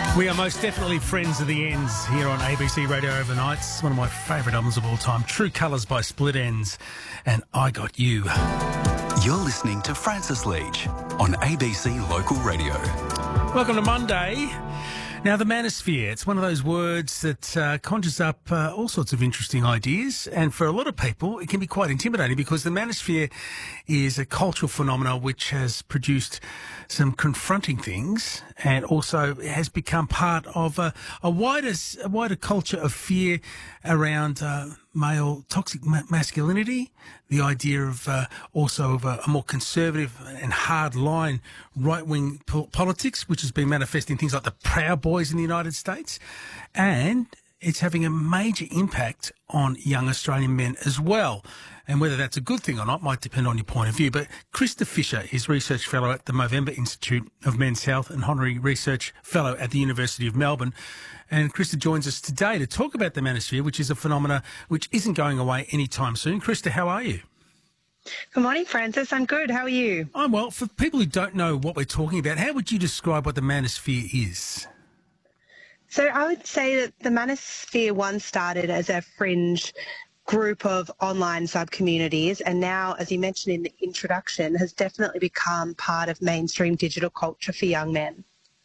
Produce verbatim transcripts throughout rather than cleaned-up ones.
We are most definitely friends of the Ends here on A B C Radio Overnight. It's one of my favourite albums of all time, True Colours by Split Enz, and I Got You. You're listening to Francis Leach on A B C Local Radio. Welcome to Monday. Now, the manosphere, it's one of those words that uh, conjures up uh, all sorts of interesting ideas, and for a lot of people it can be quite intimidating because the manosphere is a cultural phenomenon which has produced some confronting things and also has become part of a, a wider a wider culture of fear around uh, male toxic ma- masculinity, the idea of uh, also of a, a more conservative and hard line right-wing po- politics, which has been manifesting things like the Proud Boys in the United States, and it's having a major impact on young Australian men as well. And whether that's a good thing or not might depend on your point of view. But Krista Fisher is Research Fellow at the Movember Institute of Men's Health and Honorary Research Fellow at the University of Melbourne. And Krista joins us today to talk about the manosphere, which is a phenomena which isn't going away anytime soon. Krista, how are you? Good morning, Francis. I'm good. How are you? I'm well. For people who don't know what we're talking about, how would you describe what the manosphere is? So I would say that the manosphere once started as a fringe group of online sub-communities, and now, as you mentioned in the introduction, has definitely become part of mainstream digital culture for young men.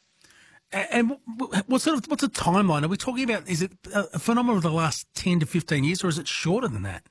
And what sort of, what's the timeline? Are we talking about, is it a phenomenon of the last ten to fifteen years, or is it shorter than that?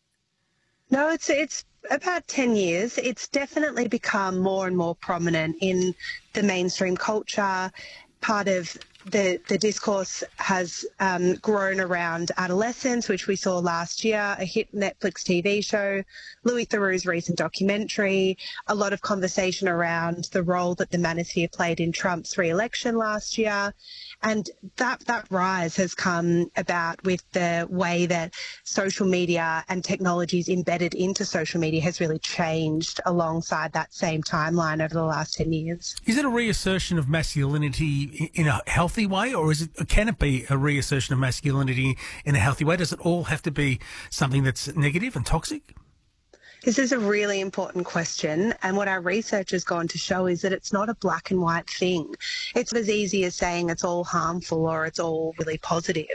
No, it's it's about ten years. It's definitely become more and more prominent in the mainstream culture. Part of the, the discourse has um, grown around adolescence, which we saw last year, a hit Netflix T V show, Louis Theroux's recent documentary, a lot of conversation around the role that the manosphere played in Trump's re-election last year. And that, that rise has come about with the way that social media and technologies embedded into social media has really changed alongside that same timeline over the last ten years. Is it a reassertion of masculinity in a healthy way, or is it, can it be a reassertion of masculinity in a healthy way? Does it all have to be something that's negative and toxic? This is a really important question, and what our research has gone to show is that it's not a black and white thing. It's as easy as saying it's all harmful or it's all really positive.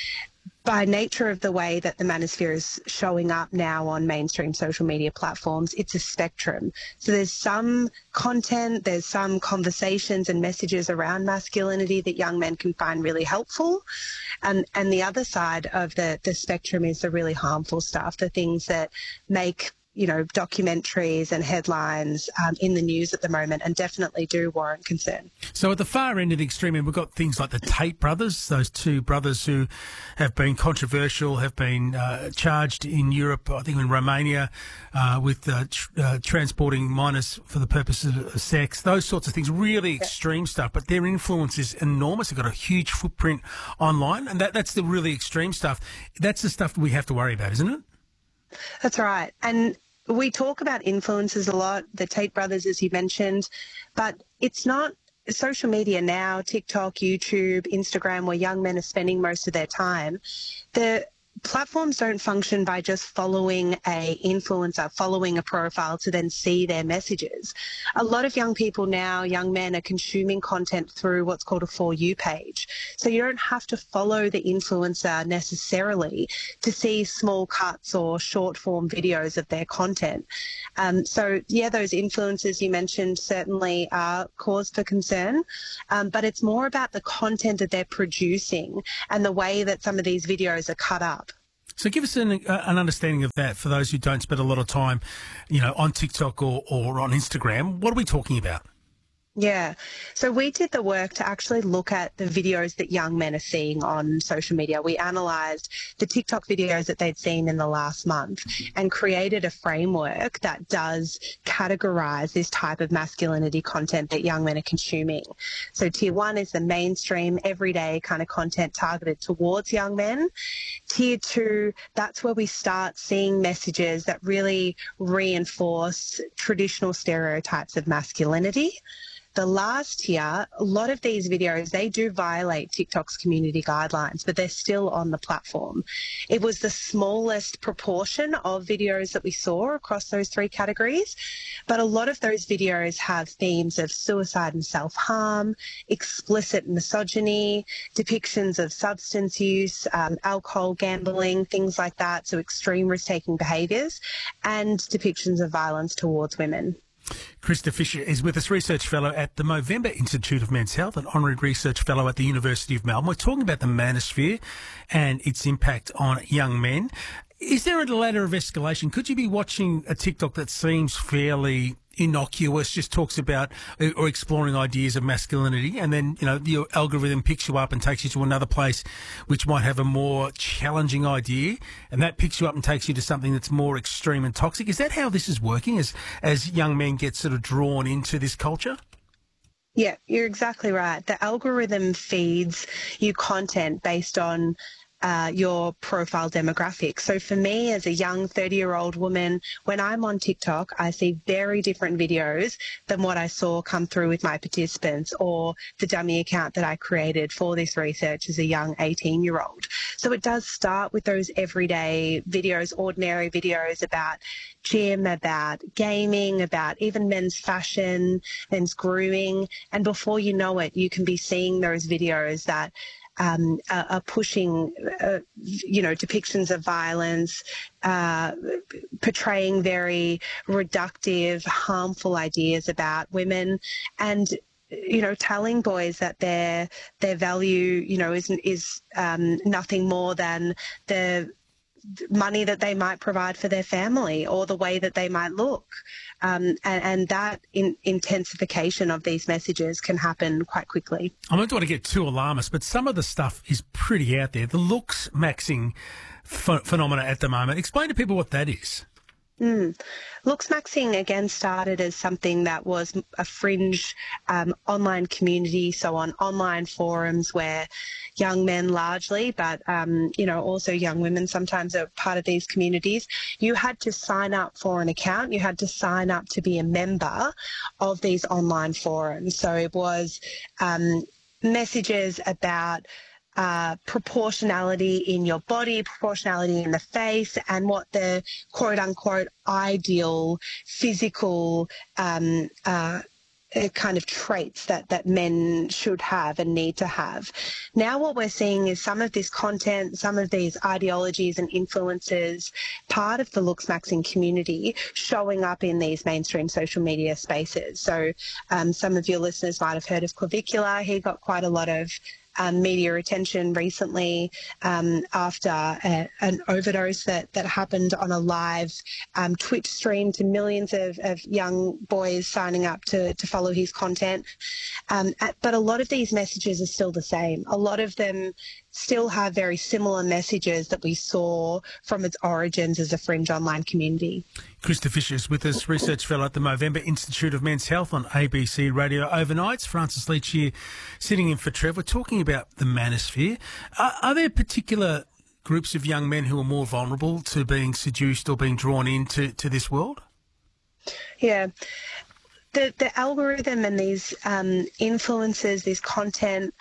By nature of the way that the manosphere is showing up now on mainstream social media platforms, it's a spectrum. So there's some content, there's some conversations and messages around masculinity that young men can find really helpful. And, and the other side of the, the spectrum is the really harmful stuff, the things that make you know, documentaries and headlines um, in the news at the moment, and definitely do warrant concern. So at the far end of the extreme end, we've got things like the Tate brothers, those two brothers who have been controversial, have been uh, charged in Europe, I think in Romania, uh, with uh, tr- uh, transporting minors for the purposes of sex, those sorts of things, really extreme yeah. stuff, but their influence is enormous. They've got a huge footprint online, and that, that's the really extreme stuff. That's the stuff we have to worry about, isn't it? That's right. And we talk about influencers a lot, the Tate brothers, as you mentioned, but it's not social media now, TikTok, YouTube, Instagram, where young men are spending most of their time. The platforms don't function by just following a influencer, following a profile to then see their messages. A lot of young people now, young men, are consuming content through what's called a For You page. So you don't have to follow the influencer necessarily to see small cuts or short form videos of their content. Um, so yeah, those influencers you mentioned certainly are cause for concern, um, but it's more about the content that they're producing and the way that some of these videos are cut up. So give us an, uh, an understanding of that for those who don't spend a lot of time, you know, on TikTok or, or on Instagram. What are we talking about? Yeah. So we did the work to actually look at the videos that young men are seeing on social media. We analysed the TikTok videos that they'd seen in the last month and created a framework that does categorise this type of masculinity content that young men are consuming. So tier one is the mainstream, everyday kind of content targeted towards young men. Tier two, that's where we start seeing messages that really reinforce traditional stereotypes of masculinity. the last tier, a lot of these videos, they do violate TikTok's community guidelines, but they're still on the platform. It was the smallest proportion of videos that we saw across those three categories, but a lot of those videos have themes of suicide and self-harm, explicit misogyny, depictions of substance use, um, alcohol, gambling, things like that, so extreme risk-taking behaviours, and depictions of violence towards women. Krista Fisher is with us, Research Fellow at the Movember Institute of Men's Health and Honorary Research Fellow at the University of Melbourne. We're talking about the manosphere and its impact on young men. Is there a ladder of escalation? Could you be watching a TikTok that seems fairly innocuous, just talks about or exploring ideas of masculinity, and then, you know, your algorithm picks you up and takes you to another place which might have a more challenging idea, and that picks you up and takes you to something that's more extreme and toxic? Is that how this is working as as young men get sort of drawn into this culture? Yeah, you're exactly right. The algorithm feeds you content based on Uh, your profile demographic. So for me, as a young thirty-year-old woman, when I'm on TikTok, I see very different videos than what I saw come through with my participants or the dummy account that I created for this research as a young eighteen-year-old. So it does start with those everyday videos, ordinary videos about gym, about gaming, about even men's fashion, men's grooming. And before you know it, you can be seeing those videos that Um, are, are pushing, uh, you know, depictions of violence, uh, portraying very reductive, harmful ideas about women, and, you know, telling boys that their their value, you know, is is um, nothing more than the money that they might provide for their family or the way that they might look. Um, and, and that in, intensification of these messages can happen quite quickly. I don't want to get too alarmist, but some of the stuff is pretty out there. The looks maxing ph- phenomena at the moment. Explain to people what that is. Mm. Looks maxing again started as something that was a fringe um, online community, so on online forums where young men largely, but um, you know, also young women sometimes are part of these communities. You had to sign up for an account. You had to sign up to be a member of these online forums. So it was um, messages about Uh, proportionality in your body, proportionality in the face, and what the quote-unquote ideal physical um, uh, kind of traits that, that men should have and need to have. Now what we're seeing is some of this content, some of these ideologies and influences, part of the looks maxing community showing up in these mainstream social media spaces. So um, some of your listeners might have heard of Clavicular. He got quite a lot of Um, media attention recently um, after a, an overdose that, that happened on a live um, Twitch stream to millions of, of young boys signing up to, to follow his content. Um, at, but a lot of these messages are still the same. A lot of them still have very similar messages that we saw from its origins as a fringe online community. Krista Fisher is with us, Research Fellow at the Movember Institute of Men's Health on A B C Radio Overnights. Francis Leach here, sitting in for Trev. We're talking about the manosphere. Are, are there particular groups of young men who are more vulnerable to being seduced or being drawn into to this world? Yeah. The, the algorithm and these um, influences, this content,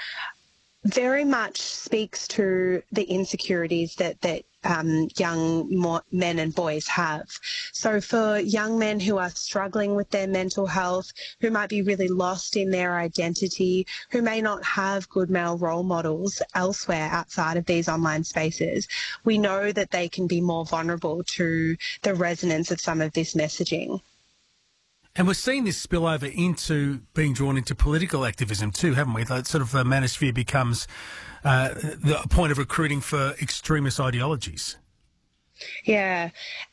very much speaks to the insecurities that, that um, young mo- men and boys have. So for young men who are struggling with their mental health, who might be really lost in their identity, who may not have good male role models elsewhere outside of these online spaces, we know that they can be more vulnerable to the resonance of some of this messaging. And we're seeing this spill over into being drawn into political activism too, haven't we? That sort of uh, manosphere becomes uh, the point of recruiting for extremist ideologies. Yeah,